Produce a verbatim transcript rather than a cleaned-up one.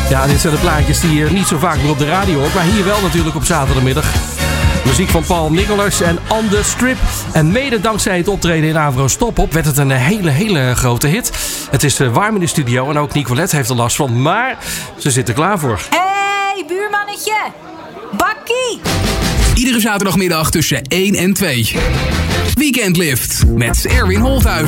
Ja, dit zijn de plaatjes die je niet zo vaak meer op de radio hoort. Maar hier wel natuurlijk op zaterdagmiddag. Muziek van Paul Nicholas en On The Strip. En mede dankzij het optreden in Avro Stop Op werd het een hele, hele grote hit. Het is warm in de studio en ook Nicolette heeft er last van. Maar ze zit er klaar voor. Hé, hey, buurmannetje. Bakkie. Iedere zaterdagmiddag tussen één en twee. Weekend Lift met Erwin Holthuis.